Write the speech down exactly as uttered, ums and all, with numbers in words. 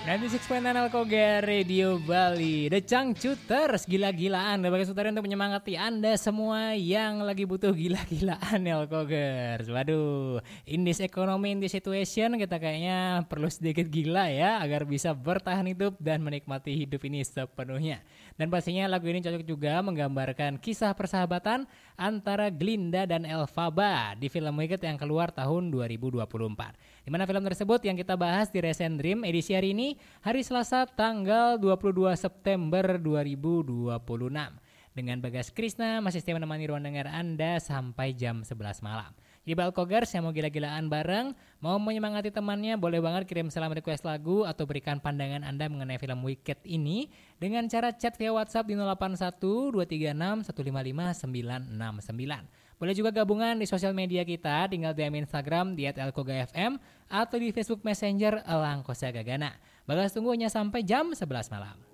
sembilan puluh enam koma sembilan Alkoga Radio Bali, The Cangcuters, gila-gilaan. Dan bagi saudara untuk menyemangati Anda semua yang lagi butuh gila-gilaan ya Alkogers. Waduh, in this economy, in this situation kita kayaknya perlu sedikit gila ya agar bisa bertahan hidup dan menikmati hidup ini sepenuhnya. Dan pastinya lagu ini cocok juga menggambarkan kisah persahabatan antara Glinda dan Elphaba di film Wicked yang keluar tahun dua ribu dua puluh empat. Di mana film tersebut yang kita bahas di Recent Dream edisi hari ini, hari Selasa tanggal dua puluh dua September dua ribu dua puluh enam. Dengan Bagas Krisna masih setia menemani ruang dengar Anda sampai jam sebelas malam. Jadi Balkogers yang mau gila-gilaan bareng, mau menyemangati temannya, boleh banget kirim salam request lagu atau berikan pandangan Anda mengenai film Wicked ini dengan cara chat via WhatsApp di nol delapan satu dua tiga enam satu lima lima sembilan enam sembilan. Boleh juga gabungan di sosial media kita, tinggal D M Instagram di et elkoga f m atau di Facebook Messenger Elangkosa Gagana. Bagas tunggunya sampai jam sebelas malam.